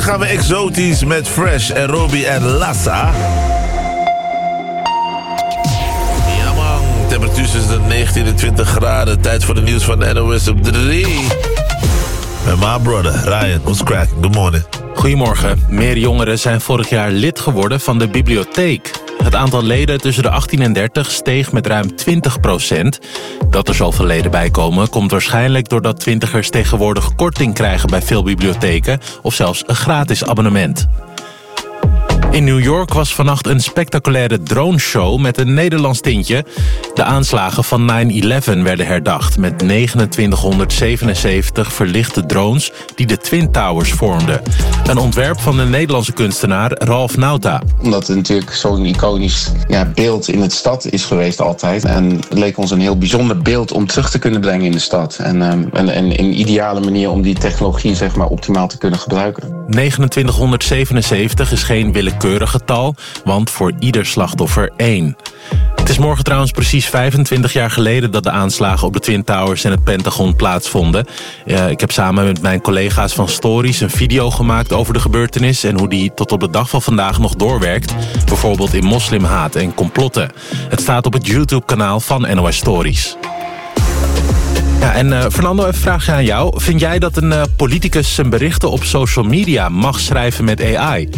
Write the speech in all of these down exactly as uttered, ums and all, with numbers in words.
gaan we exotisch met Fresh en Robbie en Lassa. Ja man, temperatuur is de negentien en twintig graden. Tijd voor de nieuws van de N O S op drie. Met my brother, Ryan, what's cracking? Good morning. Goedemorgen. Meer jongeren zijn vorig jaar lid geworden van de bibliotheek. Het aantal leden tussen de achttien en dertig steeg met ruim twintig procent. Dat er zoveel leden bij komen komt waarschijnlijk doordat twintigers tegenwoordig korting krijgen bij veel bibliotheken of zelfs een gratis abonnement. In New York was vannacht een spectaculaire droneshow met een Nederlands tintje. De aanslagen van nine eleven werden herdacht met negenentwintighonderdzevenenzeventig verlichte drones die de Twin Towers vormden. Een ontwerp van de Nederlandse kunstenaar Ralf Nauta. Omdat het natuurlijk zo'n iconisch ja, beeld in de stad is geweest altijd. En het leek ons een heel bijzonder beeld om terug te kunnen brengen in de stad. En, um, en, en een ideale manier om die technologie zeg maar, optimaal te kunnen gebruiken. negenentwintighonderdzevenenzeventig is geen willekeurig getal, want voor ieder slachtoffer één. Het is morgen trouwens precies vijfentwintig jaar geleden dat de aanslagen op de Twin Towers en het Pentagon plaatsvonden. Uh, ik heb samen met mijn collega's van Stories een video gemaakt over de gebeurtenis en hoe die tot op de dag van vandaag nog doorwerkt. Bijvoorbeeld in moslimhaat en complotten. Het staat op het YouTube-kanaal van N O S Stories. Ja, en uh, Fernando, even een vraagje aan jou. Vind jij dat een uh, politicus zijn berichten op social media mag schrijven met A I?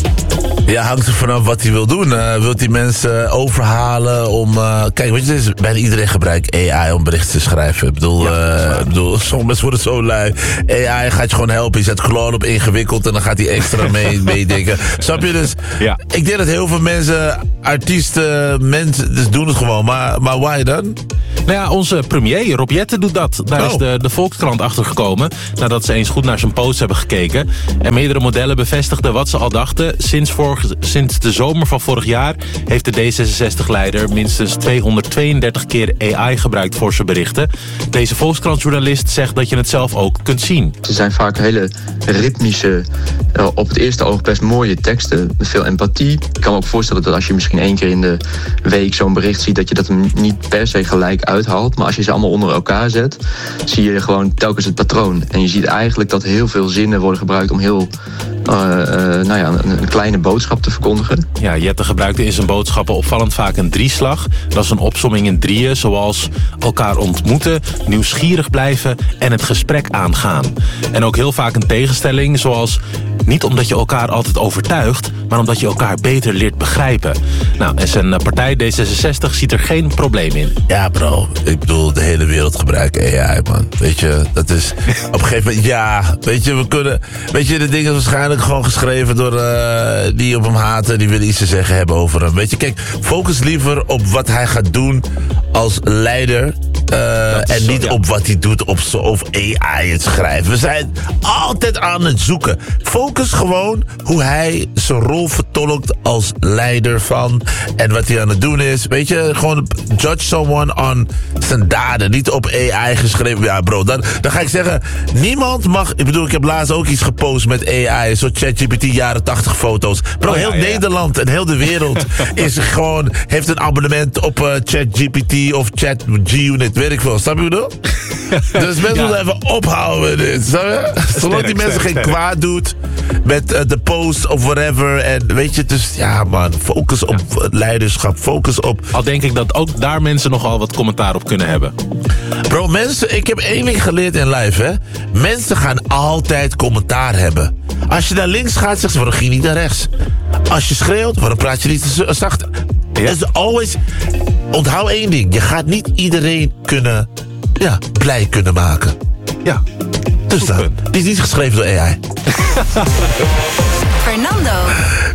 Ja, hangt er vanaf wat hij wil doen. Uh, wilt hij mensen overhalen om... Uh, kijk, weet je, is, bijna iedereen gebruikt A I om berichten te schrijven. Ik bedoel, ja, uh, ik bedoel sommige mensen worden zo lui. A I gaat je gewoon helpen. Je zet Claude op ingewikkeld en dan gaat hij extra mee, meedenken. Snap je? Dus ja. Ik denk dat heel veel mensen, artiesten, mensen, dus doen het gewoon. Maar, maar why dan? Nou ja, onze premier, Rob Jetten, doet dat. Daar oh. is de, de Volkskrant achter gekomen nadat ze eens goed naar zijn post hebben gekeken. En meerdere modellen bevestigden wat ze al dachten. Sinds, vorig, sinds de zomer van vorig jaar heeft de D zesenzestig-leider minstens tweehonderdtweeëndertig keer A I gebruikt voor zijn berichten. Deze Volkskrant-journalist zegt dat je het zelf ook kunt zien. Ze zijn vaak hele ritmische, uh, op het eerste oog best mooie teksten met veel empathie. Ik kan me ook voorstellen dat als je misschien één keer in de week zo'n bericht ziet, dat je dat hem niet per se gelijk uithaalt. Maar als je ze allemaal onder elkaar zet, zie je gewoon telkens het patroon. En je ziet eigenlijk dat heel veel zinnen worden gebruikt om heel uh, uh, nou ja, een, een kleine boodschap te verkondigen. Ja, Jette gebruikte in zijn boodschappen opvallend vaak een drieslag. Dat is een opsomming in drieën, zoals elkaar ontmoeten, nieuwsgierig blijven en het gesprek aangaan. En ook heel vaak een tegenstelling, zoals niet omdat je elkaar altijd overtuigt, maar omdat je elkaar beter leert begrijpen. Nou, en zijn partij D zesenzestig ziet er geen probleem in. Ja, bro. Ik bedoel, de hele wereld gebruikt A I, man. Weet je, dat is op een gegeven moment, ja, weet je, we kunnen, weet je, de dingen is waarschijnlijk gewoon geschreven door uh, die op hem haten, die willen iets te zeggen hebben over hem. Weet je, kijk, focus liever op wat hij gaat doen als leider. Uh, en zo, niet ja. op wat hij doet op zo, of A I het schrijven. We zijn altijd aan het zoeken. Focus gewoon hoe hij zijn rol vertolkt als leider van. En wat hij aan het doen is. Weet je, gewoon judge someone on zijn daden. Niet op A I geschreven. Ja, bro, dan, dan ga ik zeggen, niemand mag... Ik bedoel, ik heb laatst ook iets gepost met A I. Zo ChatGPT jaren tachtig foto's. Bro, oh, ja, heel ja. Nederland en heel de wereld is gewoon, heeft een abonnement op uh, ChatGPT of ChatG-Unit. Weet ik veel. Snap je wat ik bedoel? Dus mensen ja. moeten even ophouden met dit. Snap je? Zolang die mensen sterk, geen sterk. kwaad doet met uh, de post of whatever. En weet je, dus ja man, focus op ja. leiderschap. Focus op... Al denk ik dat ook daar mensen nogal wat commentaar op kunnen hebben. Bro, mensen, ik heb één ding geleerd in life, hè. Mensen gaan altijd commentaar hebben. Als je naar links gaat, zeggen ze, waarom ging je niet naar rechts? Als je schreeuwt, waarom praat je niet te zacht? Ja. Is always... Onthoud één ding. Je gaat niet iedereen kunnen... Ja, blij kunnen maken. Ja. Dus dat. Die is niet geschreven door A I. Fernando.